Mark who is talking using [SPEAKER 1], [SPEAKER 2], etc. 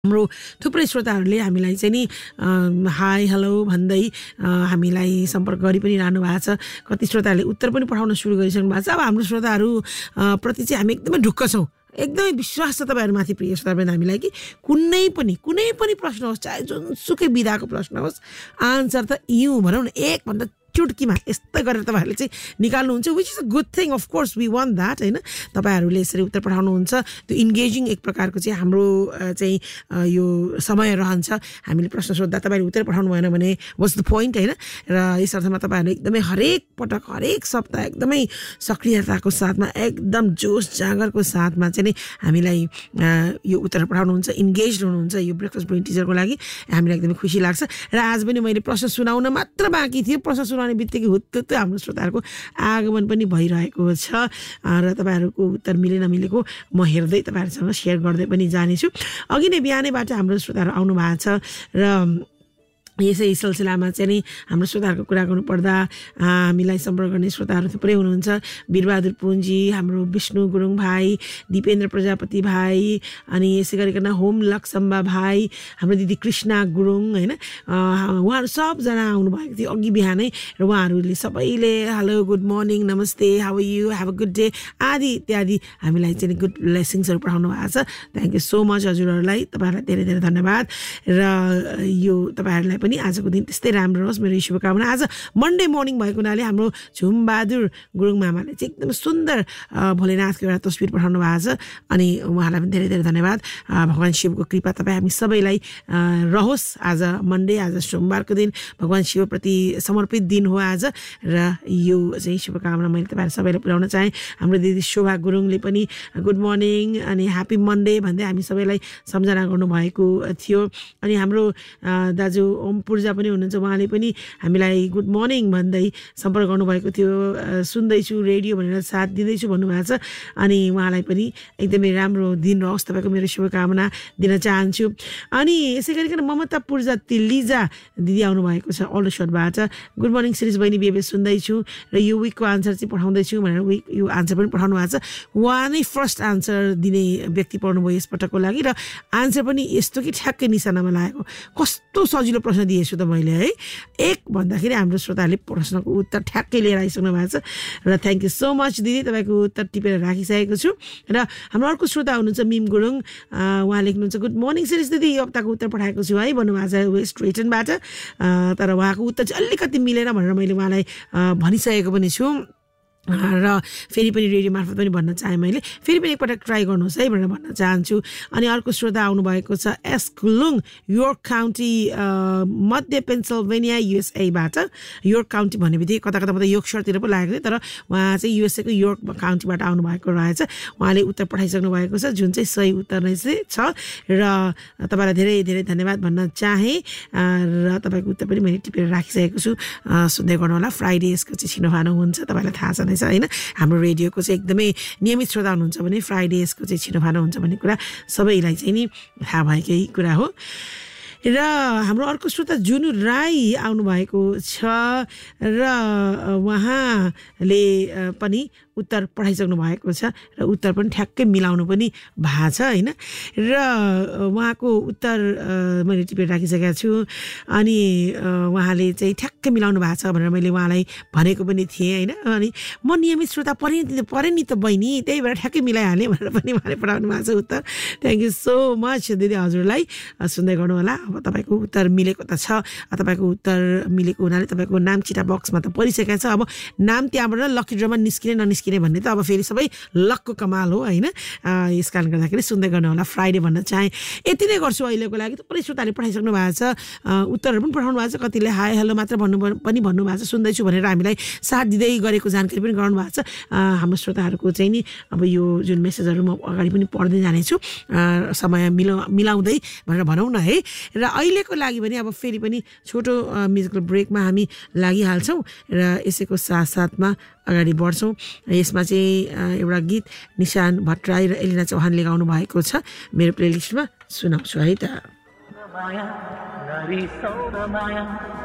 [SPEAKER 1] हाम्रो थुप्रै श्रोताहरूले हामीलाई चाहिँ नि हाई हेलो भन्दै हामीलाई सम्पर्क गरि पनि रहनु भएको छ। कति श्रोताहरूले उत्तर पनि पठाउन सुरु गरिसक्नु भएको छ। अब हाम्रो श्रोताहरू प्रति चाहिँ हामी एकदमै ढुक्क छौँ, एकदमै विश्वास छ तपाईँहरूमाथि प्रिय श्रोताहरू हामीलाई कि कुनै पनि प्रश्न होस्, चाहे जुनसुकै विधाको प्रश्न होस्, आन्सर त यौँ भनौँ न एकभन्दा चुटकीमा यस्तै गरेर तपाईँहरूले चाहिँ निकाल्नुहुन्छ, which is a good thing. Of course we want that होइन। तपाईँहरूले यसरी उत्तर पठाउनुहुन्छ, त्यो इन्गेजिङ एक प्रकारको चाहिँ हाम्रो चाहिँ यो समय रहन्छ। हामीले प्रश्न सोद्धा तपाईँले उत्तर पठाउनु भएन भने वाट्स द पोइन्ट होइन। र यस अर्थमा तपाईँहरूले एकदमै हरेक पटक हरेक सप्ताह एकदमै सक्रियताको साथमा एकदम जोस जागरको साथमा चाहिँ नि हामीलाई यो उत्तर पठाउनुहुन्छ, इन्गेज हुनुहुन्छ यो ब्रेकफास्ट ब्रेन टिचरको लागि। हामीलाई एकदमै खुसी लाग्छ। र आज पनि मैले प्रश्न सुनाउन मात्र बाँकी थियो, प्रश्न सुनाउने बित्तिकै हुत्तुत्तै हाम्रो श्रोताहरूको आगमन पनि भइरहेको छ र तपाईँहरूको उत्तर मिले नमिलेको म हेर्दै तपाईँहरूसँग सेयर गर्दै पनि जानेछु। अघि नै बिहानैबाट हाम्रो श्रोताहरू आउनु भएको छ र यसै सिलसिलामा चाहिँ नि हाम्रो श्रोताहरूको कुरा गर्नुपर्दा हामीलाई सम्पर्क गर्ने श्रोताहरू थुप्रै हुनुहुन्छ। वीरबहादुर पुन्जी, हाम्रो विष्णु गुरुङ भाइ, दिपेन्द्र प्रजापति भाइ, अनि यसै गरिकन होम लक्ष्म्बा भाइ, हाम्रो दिदी कृष्णा गुरुङ होइन, उहाँहरू सबजना आउनुभएको थियो अघि बिहानै। र उहाँहरूले सबैले हेलो, गुड मर्निङ, नमस्ते, how are you, have a good day आदि इत्यादि हामीलाई चाहिँ गुड ब्लेसिङ्सहरू पठाउनु भएको छ। थ्याङ्क यू सो मच हजुरहरूलाई, तपाईँहरूलाई धेरै धेरै धन्यवाद। र यो तपाईँहरूलाई पनि आजको दिन त्यस्तै राम्रो होस्, मेरो शुभकामना। आज मन्डे मर्निङ भएको हुनाले हाम्रो झुमबहादुर गुरुङ मामाले चाहिँ एकदम सुन्दर भोलेनाथको एउटा तस्बिर पठाउनु भएको छ, अनि उहाँलाई पनि धेरै धेरै धन्यवाद। भगवान् शिवको कृपा तपाईँ हामी सबैलाई रहोस्। आज मन्डे, आज सोमबारको दिन भगवान् शिवप्रति समर्पित दिन हो आज, र यो चाहिँ शुभकामना मैले तपाईँहरू सबैलाई पुर्याउन चाहेँ। हाम्रो दिदी शोभा गुरुङले पनि गुड मर्निङ अनि ह्याप्पी मन्डे भन्दै हामी सबैलाई सम्झना गर्नुभएको थियो। अनि हाम्रो दाजु ओम पूर्जा पनि हुनुहुन्छ, उहाँले पनि हामीलाई गुड मर्निङ भन्दै सम्पर्क गर्नुभएको थियो। सुन्दैछु रेडियो भनेर साथ दिँदैछु भन्नुभएको छ, अनि उहाँलाई पनि एकदमै राम्रो दिन रहोस् तपाईँको मेरो शुभकामना दिन चाहन्छु। अनि यसै गरिकन ममता पूर्जा तिलिजा दिदी आउनुभएको छ अल्डरसटबाट। गुड मर्निङ शिरीष बहिनी, बिहेबियर सुन्दैछु र यो विकको आन्सर चाहिँ पठाउँदैछु भनेर यो आन्सर पनि पठाउनु भएको छ। उहाँ नै फर्स्ट आन्सर दिने व्यक्ति पर्नुभयो यसपटकको लागि, र आन्सर पनि यस्तो कि ठ्याक्कै निशानामा लागेको। कस्तो सजिलो प्रश्न दिएछु त मैले है, एक भन्दाखेरि हाम्रो श्रोताहरूले प्रश्नको उत्तर ठ्याक्कै लिएर आइसक्नु भएको छ। र थ्याङ्क यू सो मच दिदी, तपाईँको उत्तर टिपेर राखिसकेको छु। र हाम्रो अर्को श्रोता हुनुहुन्छ मिम गुरुङ, उहाँ लेख्नुहुन्छ गुड मर्निङ शिरीष दिदी, यो हप्ताको उत्तर पठाएको छु है भन्नुभएको छ वेस्ट रेटनबाट। तर उहाँको उत्तर चाहिँ अलिकति मिलेन भनेर मैले उहाँलाई भनिसकेको पनि छु, र फेरि पनि रेडियो मार्फत पनि भन्न चाहेँ मैले, फेरि पनि एकपटक ट्राई गर्नुहोस् है भनेर भन्न चाहन्छु। अनि अर्को श्रोता आउनुभएको छ एस कुलुङ, योर्क काउन्टी, मध्य पेन्सिल्भेनिया युएसएबाट। योर्क काउन्टी भन्ने बित्तिकै कता कता म त योर्कसयरतिर पो लागेको थियो, तर उहाँ चाहिँ युएसएको योर्क काउन्टीबाट आउनुभएको रहेछ। उहाँले उत्तर पठाइसक्नु भएको छ, जुन चाहिँ सही उत्तर नै छ, र तपाईँलाई धेरै धेरै धन्यवाद भन्न चाहेँ। र तपाईँको उत्तर पनि मैले टिपेर राखिसकेको छु, सुन्दै गर्नु होला। फ्राइडेजको चाहिँ छिनोफानो हुन्छ, तपाईँलाई थाहा छ होइन। हाम्रो रेडियोको चाहिँ एकदमै नियमित श्रोता हुनुहुन्छ भने फ्राइडेजको चाहिँ छिनोफानो हुन्छ भन्ने कुरा सबैलाई चाहिँ नि थाहा भएकै कुरा हो। र हाम्रो अर्को श्रोता जुनु राई आउनुभएको छ, र उहाँले पनि उत्तर पठाइसक्नु भएको छ, र उत्तर पनि ठ्याक्कै मिलाउनु पनि भएको छ होइन। र उहाँको उत्तर मैले टिपेर राखिसकेको छु, अनि उहाँले चाहिँ ठ्याक्कै मिलाउनु भएको छ भनेर मैले उहाँलाई भनेको पनि थिएँ होइन। अनि म नियमित श्रोता परे नि त बहिनी, त्यही भएर ठ्याक्कै मिलाइहालेँ भनेर पनि उहाँले पठाउनु भएको छ उत्तर। थ्याङ्क यू सो मच दिदी हजुरलाई, सुन्दै गर्नु होला। अब तपाईँको उत्तर मिलेको त छ, तपाईँको उत्तर मिलेको हुनाले तपाईँको नाम चिटा बक्समा त परिसकेको छ। अब नाम त्यहाँबाट लकी ड्रमा निस्किने ननिस्किने भन्ने त अब फेरि सबै लकको कमाल हो होइन। यस कारण गर्दाखेरि सुन्दै गर्नु होला, फ्राइडे भन्न चाहेँ। यति नै गर्छु अहिलेको लागि। थुप्रै श्रोताले पठाइसक्नु भएको छ, उत्तरहरू पनि पठाउनु भएको छ, कतिले हाई हेलो मात्र भन्नुभएको छ, सुन्दैछु भनेर हामीलाई साथ दिँदै गरेको जानकारी पनि गराउनु भएको छ। हाम्रो श्रोताहरूको चाहिँ नि अब यो जुन मेसेजहरू म अगाडि पनि पढ्दै जानेछु, समय मिलाउँदै भनेर भनौँ न है। र अहिलेको लागि पनि अब फेरि पनि छोटो म्युजिकल ब्रेकमा हामी लागिहाल्छौँ, र यसैको साथसाथमा अगाडि बढ्छौँ। यसमा चाहिँ एउटा गीत निशान भट्टराई र एलिना चौहानले गाउनु भएको छ, मेरो प्लेलिस्टमा सुनाउँछु है त।